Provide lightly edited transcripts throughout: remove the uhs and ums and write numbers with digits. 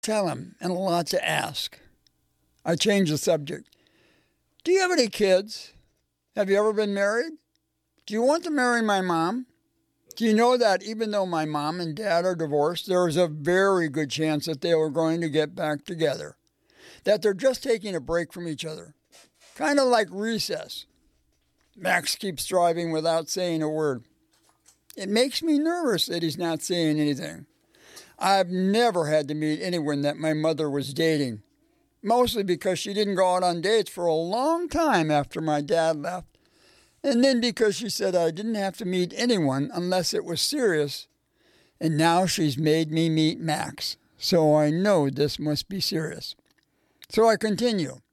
tell him and a lot to ask. I change the subject. Do you have any kids? Have you ever been married? Do you want to marry my mom? Do you know that even though my mom and dad are divorced, there is a very good chance that they are going to get back together? That they're just taking a break from each other. Kind of like recess. Max keeps driving without saying a word. It makes me nervous that he's not saying anything. I've never had to meet anyone that my mother was dating. Mostly because she didn't go out on dates for a long time after my dad left. And then because she said I didn't have to meet anyone unless it was serious. And now she's made me meet Max. So I know this must be serious. So I continue.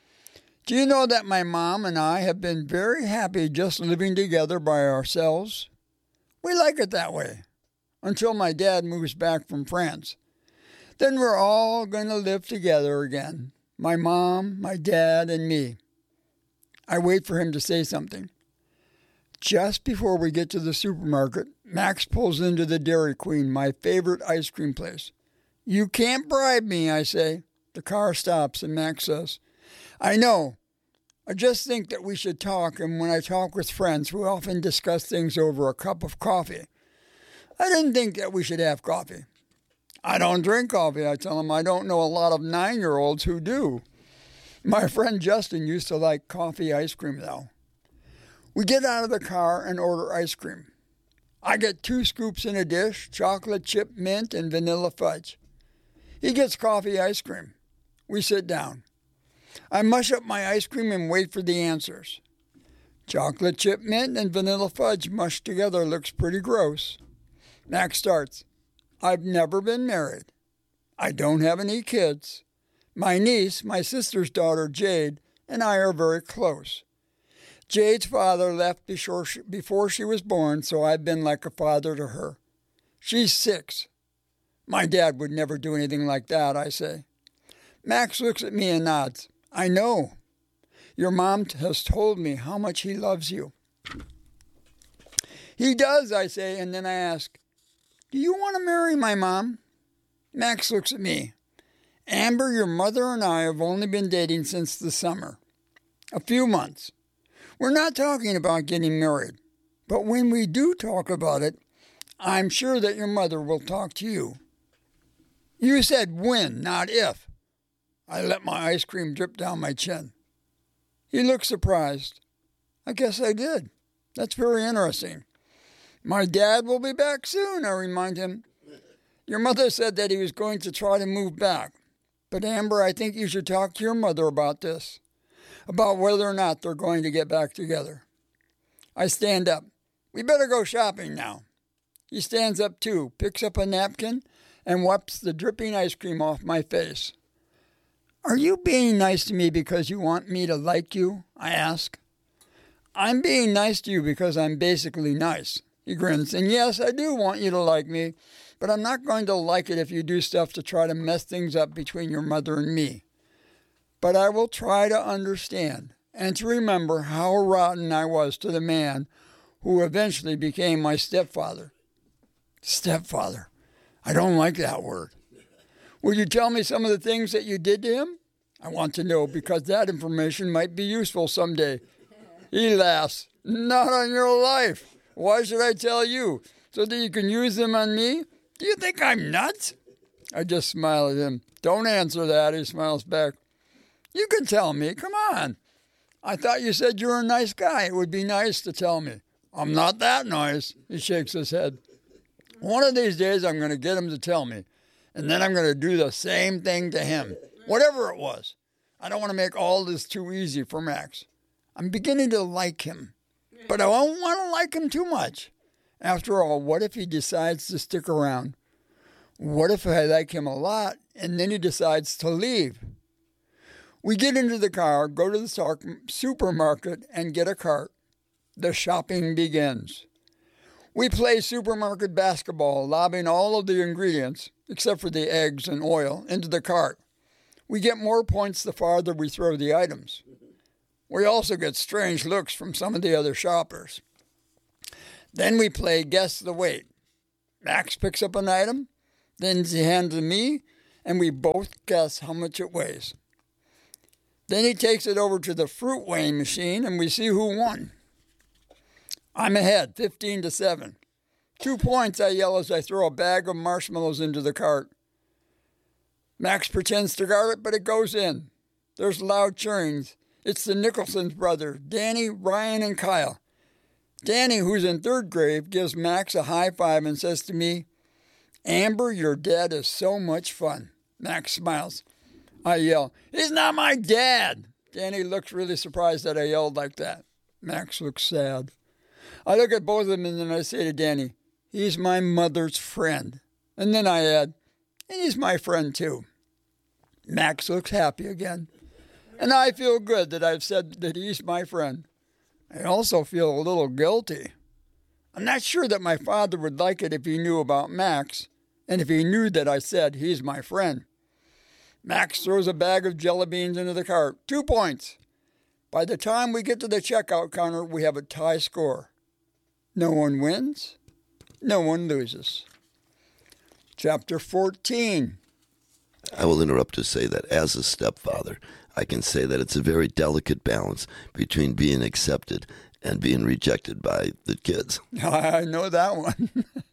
Do you know that my mom and I have been very happy just living together by ourselves? We like it that way. Until my dad moves back from France. Then we're all going to live together again. My mom, my dad, and me. I wait for him to say something. Just before we get to the supermarket, Max pulls into the Dairy Queen, my favorite ice cream place. You can't bribe me, I say. The car stops and Max says, I know. I just think that we should talk, and when I talk with friends, we often discuss things over a cup of coffee. I didn't think that we should have coffee. I don't drink coffee, I tell him. I don't know a lot of 9-year-olds who do. My friend Justin used to like coffee ice cream, though. We get out of the car and order ice cream. I get 2 scoops in a dish, chocolate chip mint and vanilla fudge. He gets coffee ice cream. We sit down. I mush up my ice cream and wait for the answers. Chocolate chip mint and vanilla fudge mushed together looks pretty gross. Max starts. I've never been married. I don't have any kids. My niece, my sister's daughter, Jade, and I are very close. Jade's father left before she was born, so I've been like a father to her. She's 6. My dad would never do anything like that, I say. Max looks at me and nods. I know. Your mom has told me how much he loves you. He does, I say, and then I ask, do you want to marry my mom? Max looks at me. Amber, your mother and I have only been dating since the summer. A few months. We're not talking about getting married. But when we do talk about it, I'm sure that your mother will talk to you. You said when, not if. I let my ice cream drip down my chin. He looks surprised. I guess I did. That's very interesting. My dad will be back soon, I remind him. Your mother said that he was going to try to move back. But Amber, I think you should talk to your mother about this. About whether or not they're going to get back together. I stand up. We better go shopping now. He stands up too, picks up a napkin, and wipes the dripping ice cream off my face. Are you being nice to me because you want me to like you? I ask. I'm being nice to you because I'm basically nice. He grins. And yes, I do want you to like me, but I'm not going to like it if you do stuff to try to mess things up between your mother and me. But I will try to understand and to remember how rotten I was to the man who eventually became my stepfather. Stepfather. I don't like that word. Will you tell me some of the things that you did to him? I want to know because that information might be useful someday. He laughs. Not on your life. Why should I tell you? So that you can use them on me? Do you think I'm nuts? I just smile at him. Don't answer that, he smiles back. You can tell me. Come on. I thought you said you were a nice guy. It would be nice to tell me. I'm not that nice. He shakes his head. One of these days I'm going to get him to tell me. And then I'm going to do the same thing to him. Whatever it was. I don't want to make all this too easy for Max. I'm beginning to like him. But I don't want to like him too much. After all, what if he decides to stick around? What if I like him a lot and then he decides to leave? We get into the car, go to the supermarket, and get a cart. The shopping begins. We play supermarket basketball, lobbing all of the ingredients, except for the eggs and oil, into the cart. We get more points the farther we throw the items. We also get strange looks from some of the other shoppers. Then we play guess the weight. Max picks up an item, then he hands it to me, and we both guess how much it weighs. Then he takes it over to the fruit weighing machine, and we see who won. I'm ahead, 15-7. 2 points, I yell as I throw a bag of marshmallows into the cart. Max pretends to guard it, but it goes in. There's loud cheerings. It's the Nicholson's brothers, Danny, Ryan, and Kyle. Danny, who's in 3rd grade, gives Max a high five and says to me, "Amber, your dad is so much fun." Max smiles. I yell, "He's not my dad." Danny looks really surprised that I yelled like that. Max looks sad. I look at both of them and then I say to Danny, "He's my mother's friend." And then I add, "And he's my friend too." Max looks happy again. And I feel good that I've said that he's my friend. I also feel a little guilty. I'm not sure that my father would like it if he knew about Max, and if he knew that I said he's my friend. Max throws a bag of jelly beans into the cart. 2 points. By the time we get to the checkout counter, we have a tie score. No one wins, no one loses. Chapter 14. I will interrupt to say that as a stepfather, I can say that it's a very delicate balance between being accepted and being rejected by the kids. I know that one.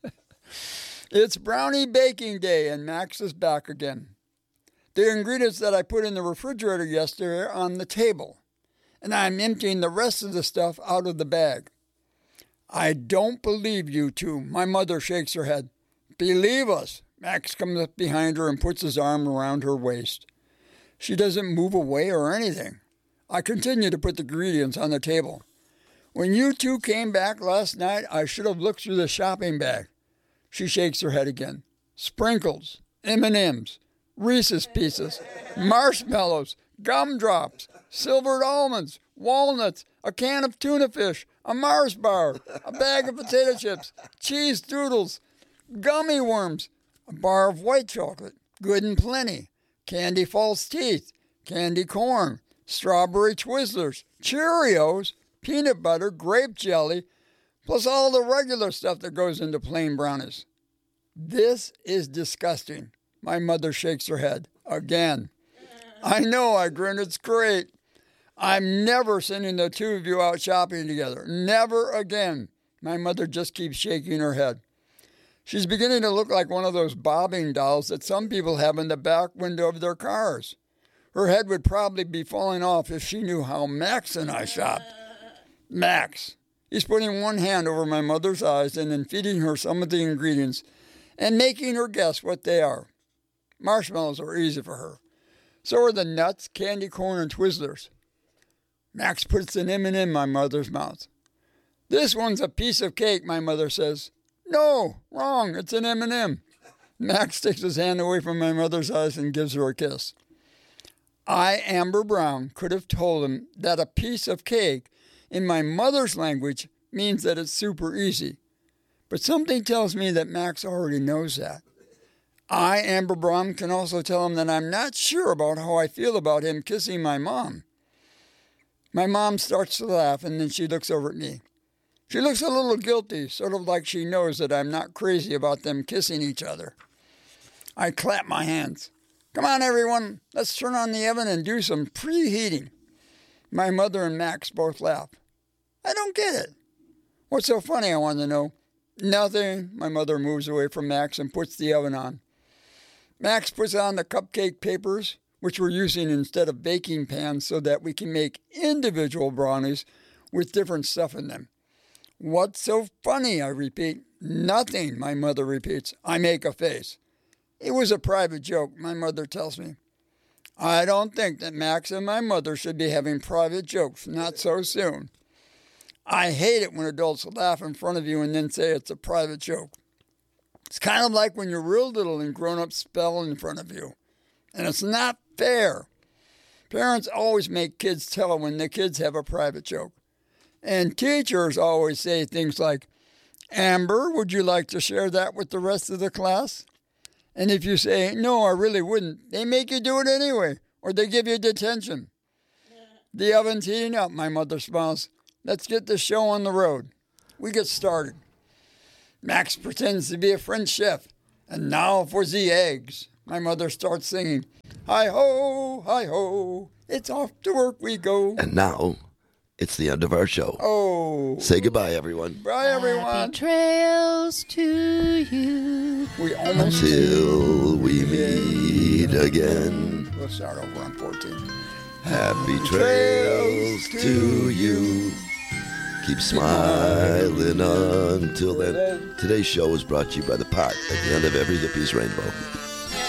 It's brownie baking day, and Max is back again. The ingredients that I put in the refrigerator yesterday are on the table, and I'm emptying the rest of the stuff out of the bag. "I don't believe you two." My mother shakes her head. "Believe us." Max comes up behind her and puts his arm around her waist. She doesn't move away or anything. I continue to put the ingredients on the table. "When you two came back last night, I should have looked through the shopping bag." She shakes her head again. "Sprinkles, M&Ms, Reese's Pieces, marshmallows, gumdrops, silvered almonds, walnuts, a can of tuna fish, a Mars bar, a bag of potato chips, cheese doodles, gummy worms, a bar of white chocolate, good and plenty, candy false teeth, candy corn, strawberry Twizzlers, Cheerios, peanut butter, grape jelly, plus all the regular stuff that goes into plain brownies." "This is disgusting." My mother shakes her head. Again. "I know," I grin. "It's great. I'm never sending the two of you out shopping together. Never again." My mother just keeps shaking her head. She's beginning to look like one of those bobbing dolls that some people have in the back window of their cars. Her head would probably be falling off if she knew how Max and I shopped. Max. He's putting one hand over my mother's eyes and then feeding her some of the ingredients and making her guess what they are. Marshmallows are easy for her. So are the nuts, candy corn, and Twizzlers. Max puts an M&M in my mother's mouth. "This one's a piece of cake," my mother says. "No, wrong, it's an M&M. Max takes his hand away from my mother's eyes and gives her a kiss. I, Amber Brown, could have told him that a piece of cake in my mother's language means that it's super easy. But something tells me that Max already knows that. I, Amber Brown, can also tell him that I'm not sure about how I feel about him kissing my mom. My mom starts to laugh, and then she looks over at me. She looks a little guilty, sort of like she knows that I'm not crazy about them kissing each other. I clap my hands. "Come on, everyone, let's turn on the oven and do some preheating." My mother and Max both laugh. I don't get it. "What's so funny?" I want to know. "Nothing." My mother moves away from Max and puts the oven on. Max puts on the cupcake papers, which we're using instead of baking pans so that we can make individual brownies with different stuff in them. "What's so funny?" I repeat. "Nothing," my mother repeats. I make a face. "It was a private joke," my mother tells me. I don't think that Max and my mother should be having private jokes, not so soon. I hate it when adults laugh in front of you and then say it's a private joke. It's kind of like when you're real little and grown-ups spell in front of you. And it's not fair. Parents always make kids tell when the kids have a private joke. And teachers always say things like, "Amber, would you like to share that with the rest of the class?" And if you say, "No, I really wouldn't," they make you do it anyway, or they give you detention. The oven's heating up, my mother smiles. Let's get the show on the road. We get started. Max pretends to be a French chef. And now for the eggs. my mother starts singing, hi ho, it's off to work we go. And now, it's the end of our show. Oh. Say goodbye, everyone. Bye, everyone. Happy trails to you. We almost Till we meet again. We'll start over on 14. Happy trails to you. Keep smiling until then. Today's show is brought to you by the pot at the end of every hippie's rainbow.